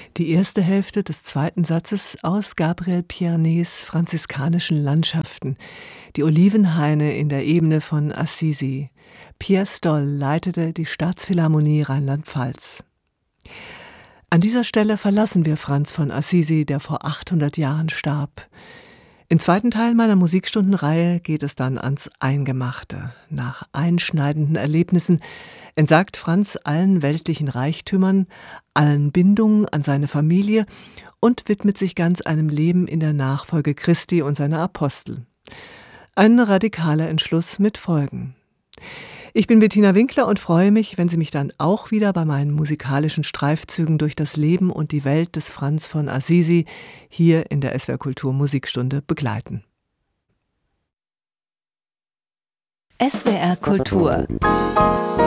Die erste Hälfte des zweiten Satzes aus Gabriel Piernets Franziskanischen Landschaften, die Olivenhaine in der Ebene von Assisi. Pierre Stoll leitete die Staatsphilharmonie Rheinland-Pfalz. An dieser Stelle verlassen wir Franz von Assisi, der vor 800 Jahren starb. Im zweiten Teil meiner Musikstundenreihe geht es dann ans Eingemachte. Nach einschneidenden Erlebnissen entsagt Franz allen weltlichen Reichtümern, allen Bindungen an seine Familie und widmet sich ganz einem Leben in der Nachfolge Christi und seiner Apostel. Ein radikaler Entschluss mit Folgen. Ich bin Bettina Winkler und freue mich, wenn Sie mich dann auch wieder bei meinen musikalischen Streifzügen durch das Leben und die Welt des Franz von Assisi hier in der SWR Kultur Musikstunde begleiten. SWR Kultur